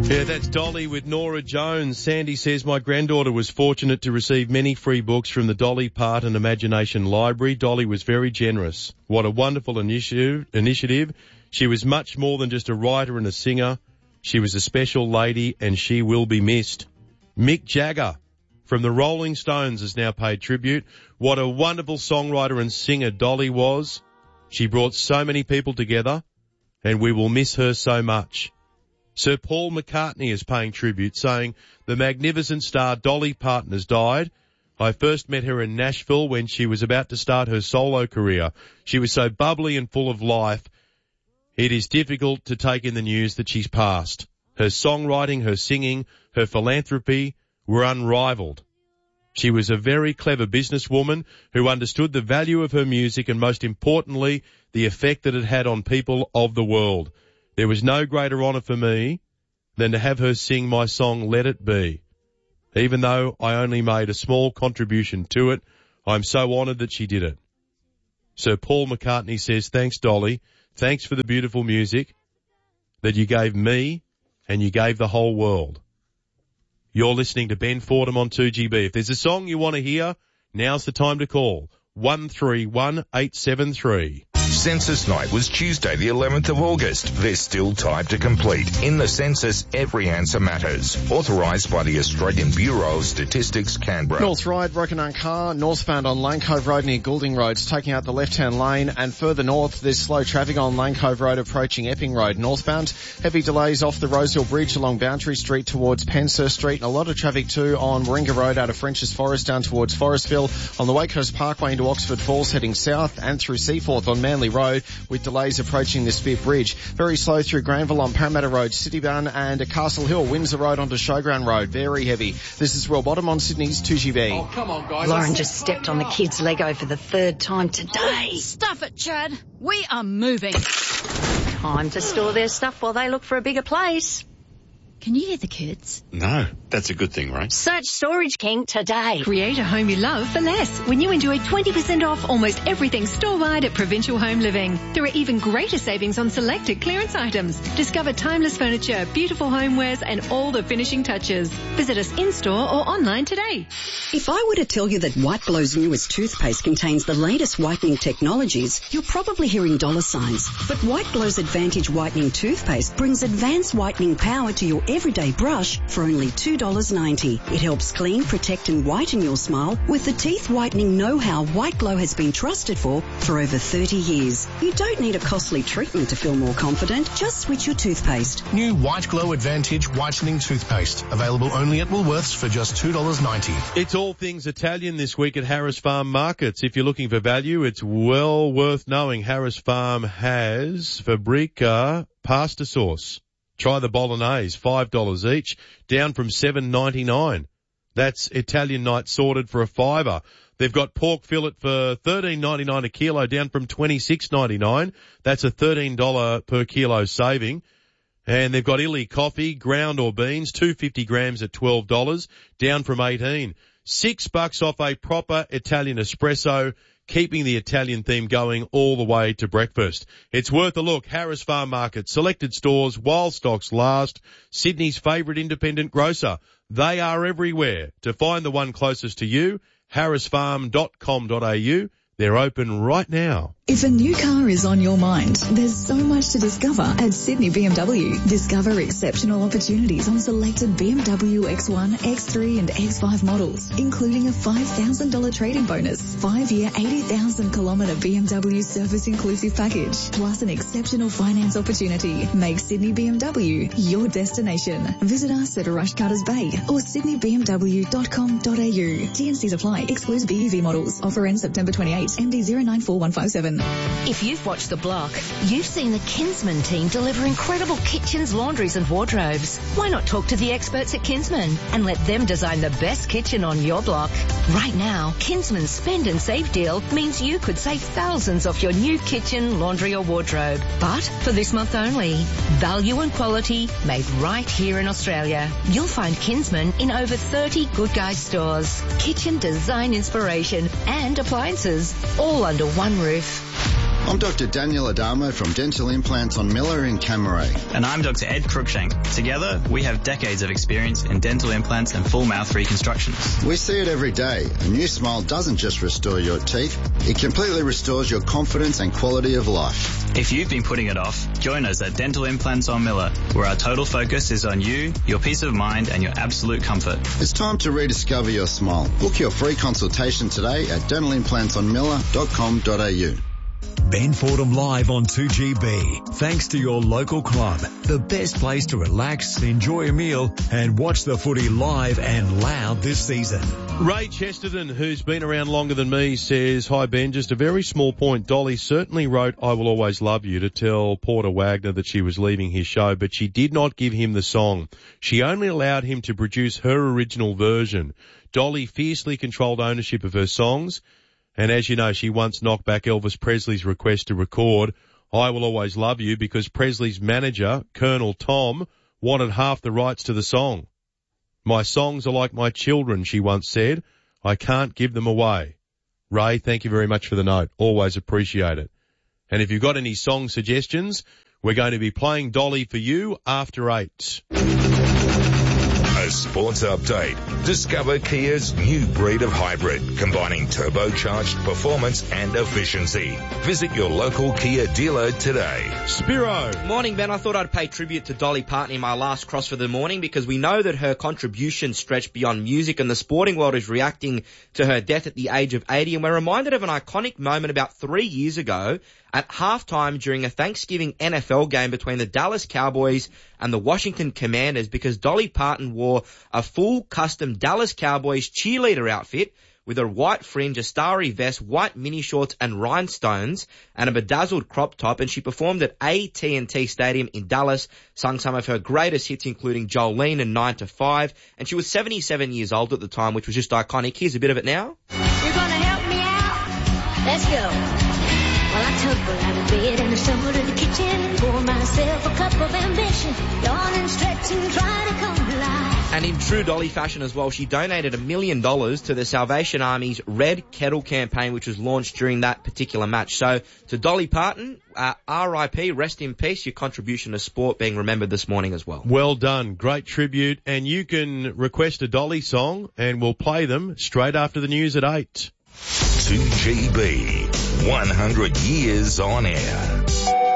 Yeah, that's Dolly with Nora Jones. Sandy says, my granddaughter was fortunate to receive many free books from the Dolly Parton and Imagination Library. Dolly was very generous. What a wonderful initiative. She was much more than just a writer and a singer. She was a special lady and she will be missed. Mick Jagger from the Rolling Stones has now paid tribute. What a wonderful songwriter and singer Dolly was. She brought so many people together and we will miss her so much. Sir Paul McCartney is paying tribute, saying, the magnificent star Dolly Parton has died. I first met her in Nashville when she was about to start her solo career. She was so bubbly and full of life. It is difficult to take in the news that she's passed. Her songwriting, her singing, her philanthropy were unrivaled. She was a very clever businesswoman who understood the value of her music and, most importantly, the effect that it had on people of the world. There was no greater honour for me than to have her sing my song, Let It Be. Even though I only made a small contribution to it, I'm so honoured that she did it. Sir Paul McCartney says, thanks, Dolly. Thanks for the beautiful music that you gave me and you gave the whole world. You're listening to Ben Fordham on 2GB. If there's a song you want to hear, now's the time to call. 131873. Census night was Tuesday the 11th of August. There's still time to complete. In the census, every answer matters. Authorised by the Australian Bureau of Statistics, Canberra. North Ryde, Rokinarn car, northbound on Lane Cove Road near Goulding Road, taking out the left-hand lane, and further north there's slow traffic on Lane Cove Road approaching Epping Road. Northbound, heavy delays off the Rosehill Bridge along Boundary Street towards Pensur Street, and a lot of traffic too on Warringah Road out of French's Forest down towards Forestville, on the Wakehurst Parkway into Oxford Falls heading south, and through Seaforth on Manly Road with delays approaching the Spear Bridge. Very slow through Granville on Parramatta Road, Citybound, and Castle Hill, Windsor Road onto Showground Road. Very heavy. This is Will Bottom on Sydney's 2GB. Oh, come on, guys. Lauren just stepped on the kid's Lego for the third time today. Stuff it, Chad. We are moving. Time to store their stuff while they look for a bigger place. Can you hear the kids? No, that's a good thing, right? Search Storage King today. Create a home you love for less when you enjoy 20% off almost everything store-wide at Provincial Home Living. There are even greater savings on selected clearance items. Discover timeless furniture, beautiful homewares, and all the finishing touches. Visit us in-store or online today. If I were to tell you that White Glow's newest toothpaste contains the latest whitening technologies, you're probably hearing dollar signs. But White Glow's Advantage Whitening Toothpaste brings advanced whitening power to your everyday brush for only $2.90. It helps clean, protect and whiten your smile with the teeth whitening know-how White Glow has been trusted for over 30 years. You don't need a costly treatment to feel more confident. Just switch your toothpaste. New White Glow Advantage Whitening Toothpaste. Available only at Woolworths for just $2.90. It's all things Italian this week at Harris Farm Markets. If you're looking for value, it's well worth knowing Harris Farm has Fabrica pasta sauce. Try the bolognese, $5 each, down from $7.99. That's Italian night sorted for a $5. They've got pork fillet for $13.99 a kilo, down from $26.99. That's a $13 per kilo saving. And they've got Illy coffee, ground or beans, 250 grams at $12, down from $18. $6 off a proper Italian espresso, keeping the Italian theme going all the way to breakfast. It's worth a look. Harris Farm Market, selected stores while stocks last. Sydney's favourite independent grocer. They are everywhere. To find the one closest to you, harrisfarm.com.au. They're open right now. If a new car is on your mind, there's so much to discover at Sydney BMW. Discover exceptional opportunities on selected BMW X1, X3 and X5 models, including a $5,000 trade-in bonus, 5-year 80,000-kilometre BMW service-inclusive package, plus an exceptional finance opportunity. Make Sydney BMW your destination. Visit us at Rushcutters Bay or sydneybmw.com.au. TNCs apply. Excludes BEV models. Offer ends September 28. MD 094157. If you've watched The Block, you've seen the Kinsman team deliver incredible kitchens, laundries and wardrobes. Why not talk to the experts at Kinsman and let them design the best kitchen on your block? Right now, Kinsman's Spend and Save deal means you could save thousands off your new kitchen, laundry or wardrobe. But for this month only, value and quality made right here in Australia. You'll find Kinsman in over 30 Good Guys stores. Kitchen design inspiration and appliances, all under one roof. I'm Dr. Daniel Adamo from Dental Implants on Miller in Camaray. And I'm Dr. Ed Cruikshank. Together, we have decades of experience in dental implants and full mouth reconstructions. We see it every day. A new smile doesn't just restore your teeth, it completely restores your confidence and quality of life. If you've been putting it off, join us at Dental Implants on Miller, where our total focus is on you, your peace of mind and your absolute comfort. It's time to rediscover your smile. Book your free consultation today at dentalimplantsonmiller.com.au. Ben Fordham live on 2GB. Thanks to your local club, the best place to relax, enjoy a meal and watch the footy live and loud this season. Ray Chesterton, who's been around longer than me, says, "Hi Ben, just a very small point. Dolly certainly wrote I Will Always Love You to tell Porter Wagner that she was leaving his show, but she did not give him the song. She only allowed him to produce her original version. Dolly fiercely controlled ownership of her songs. And as you know, she once knocked back Elvis Presley's request to record I Will Always Love You because Presley's manager, Colonel Tom, wanted half the rights to the song. My songs are like my children, she once said. I can't give them away." Ray, thank you very much for the note. Always appreciate it. And if you've got any song suggestions, we're going to be playing Dolly for you after 8. A sports update. Discover Kia's new breed of hybrid, combining turbocharged performance and efficiency. Visit your local Kia dealer today. Spiro. Morning, Ben. I thought I'd pay tribute to Dolly Parton in my last cross for the morning because we know that her contribution stretched beyond music and the sporting world is reacting to her death at the age of 80. And we're reminded of an iconic moment about 3 years ago at halftime during a Thanksgiving NFL game between the Dallas Cowboys and the Washington Commanders because Dolly Parton wore a full custom Dallas Cowboys cheerleader outfit with a white fringe, a starry vest, white mini shorts and rhinestones and a bedazzled crop top, and she performed at AT&T Stadium in Dallas, sung some of her greatest hits including Jolene and 9 to 5, and she was 77 years old at the time, which was just iconic. Here's a bit of it now. You're gonna help me out? Let's go. Well, I tumble out of bed and I stumble to the kitchen, pour myself a cup of ambition, yawn and stretch and try to come to life. And in true Dolly fashion as well, she donated $1 million to the Salvation Army's Red Kettle campaign, which was launched during that particular match. So to Dolly Parton, R.I.P., rest in peace, your contribution to sport being remembered this morning as well. Well done. Great tribute. And you can request a Dolly song and we'll play them straight after the news at 8. 2GB, 100 years on air.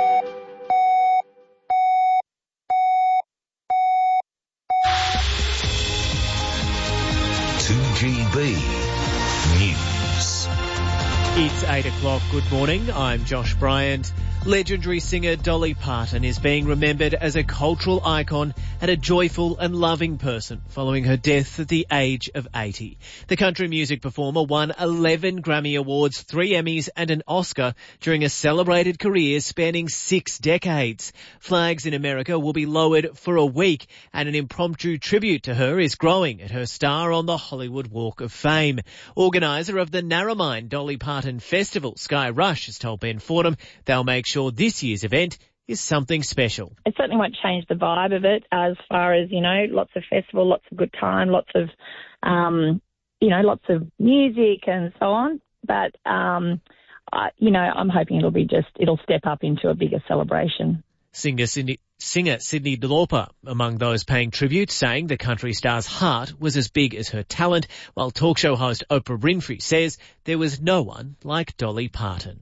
News. It's 8 o'clock. Good morning. I'm Josh Bryant. Legendary singer Dolly Parton is being remembered as a cultural icon and a joyful and loving person following her death at the age of 80. The country music performer won 11 Grammy Awards, 3 Emmys and an Oscar during a celebrated career spanning 6 decades. Flags in America will be lowered for a week and an impromptu tribute to her is growing at her star on the Hollywood Walk of Fame. Organiser of the Narromine Dolly Parton Festival, Sky Rush, has told Ben Fordham they'll make sure this year's event is something special. It certainly won't change the vibe of it as far as, lots of festival, lots of good time, lots of, lots of music and so on. But, I'm hoping it'll step up into a bigger celebration. Singer Sydney Lauper among those paying tribute, saying the country star's heart was as big as her talent, while talk show host Oprah Winfrey says there was no one like Dolly Parton.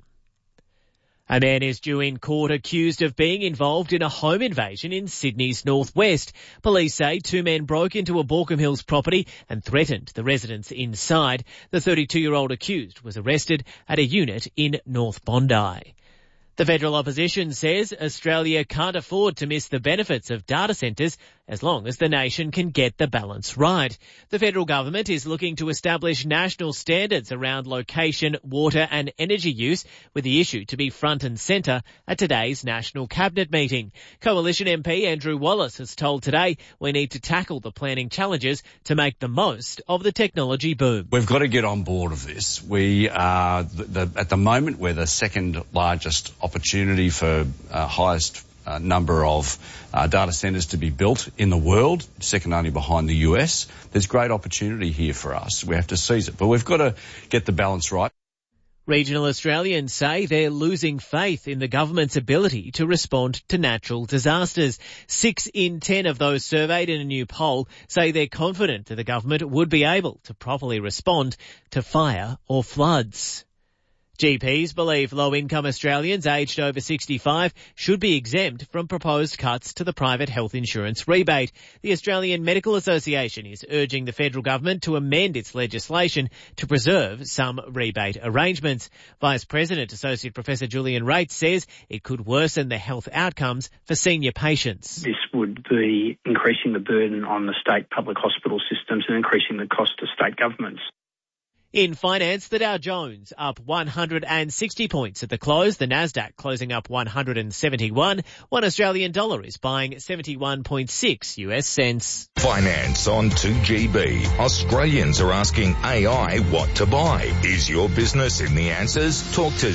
A man is due in court accused of being involved in a home invasion in Sydney's northwest. Police say 2 men broke into a Baulkham Hills property and threatened the residents inside. The 32-year-old accused was arrested at a unit in North Bondi. The federal opposition says Australia can't afford to miss the benefits of data centres as long as the nation can get the balance right. The federal government is looking to establish national standards around location, water and energy use, with the issue to be front and centre at today's National Cabinet meeting. Coalition MP Andrew Wallace has told Today we need to tackle the planning challenges to make the most of the technology boom. We've got to get on board of this. We are, at the moment, we're the second largest opportunity for highest number of data centres to be built in the world, second only behind the US. There's great opportunity here for us. We have to seize it, but we've got to get the balance right. Regional Australians say they're losing faith in the government's ability to respond to natural disasters. 6 in 10 of those surveyed in a new poll say they're confident that the government would be able to properly respond to fire or floods. GPs believe low-income Australians aged over 65 should be exempt from proposed cuts to the private health insurance rebate. The Australian Medical Association is urging the federal government to amend its legislation to preserve some rebate arrangements. Vice President Associate Professor Julian Rates says it could worsen the health outcomes for senior patients. This would be increasing the burden on the state public hospital systems and increasing the cost to state governments. In finance, the Dow Jones up 160 points at the close. The Nasdaq closing up 171. $1 Australian dollar is buying 71.6 US cents. Finance on 2GB. Australians are asking AI what to buy. Is your business in the answers? Talk to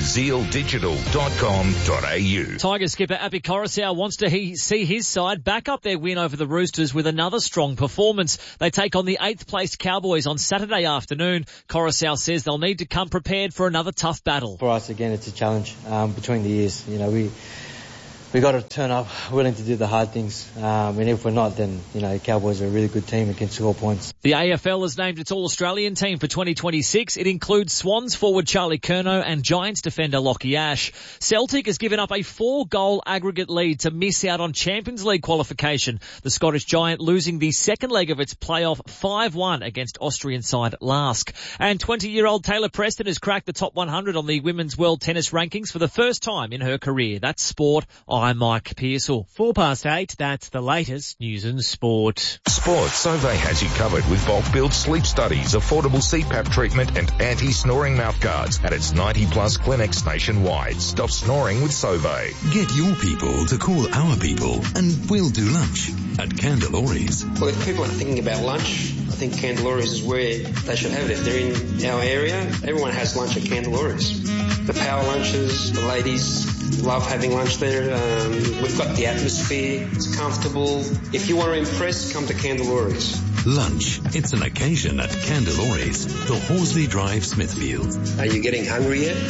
zealdigital.com.au. Tigers skipper Api Coruscant wants to see his side back up their win over the Roosters with another strong performance. They take on the 8th placed Cowboys on Saturday afternoon. Coruscant says they'll need to come prepared for another tough battle. For us, again, it's a challenge between the years. You know, we got to turn up willing to do the hard things. And if we're not, then, you know, Cowboys are a really good team and can score points. The AFL has named its All-Australian team for 2026. It includes Swans forward Charlie Curnow and Giants defender Lockie Ash. Celtic has given up a 4-goal aggregate lead to miss out on Champions League qualification. The Scottish Giant losing the second leg of its playoff 5-1 against Austrian side Lask. And 20-year-old Taylor Preston has cracked the top 100 on the Women's World Tennis Rankings for the first time in her career. That's sport. I'm Mike Pearsall. 8:04, that's the latest news and sport. Sports, Sove has you covered with bulk build sleep studies, affordable CPAP treatment and anti-snoring mouthguards at its 90-plus clinics nationwide. Stop snoring with Sove. Get your people to call our people and we'll do lunch at Candelori's. Well, if people are thinking about lunch, I think Candelori's is where they should have it. If they're in our area, everyone has lunch at Candelori's. The power lunches, the ladies love having lunch there. We've got the atmosphere. It's comfortable. If you want to impress, come to Candelori's. Lunch. It's an occasion at Candelori's, the Horsley Drive, Smithfield. Are you getting hungry yet?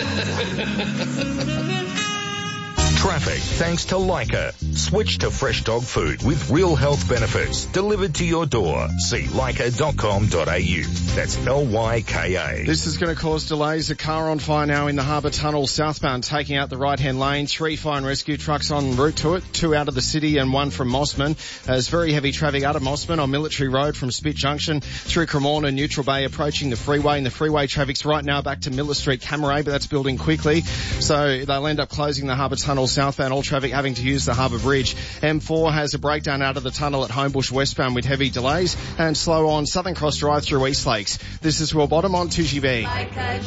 Traffic thanks to Leica. Switch to fresh dog food with real health benefits delivered to your door. See leica.com.au. That's Lyka. This is going to cause delays. A car on fire now in the Harbour Tunnel southbound taking out the right-hand lane. 3 fire and rescue trucks en route to it. 2 out of the city and 1 from Mossman. There's very heavy traffic out of Mossman on Military Road from Spit Junction through Cremorne and Neutral Bay approaching the freeway. And the freeway traffic's right now back to Miller Street, Camaray, but that's building quickly. So they'll end up closing the Harbour Tunnel southbound, all traffic having to use the Harbour Bridge. M4 has a breakdown out of the tunnel at Homebush westbound with heavy delays and slow on Southern Cross Drive through East Lakes. This is Will Bottom on 2GB.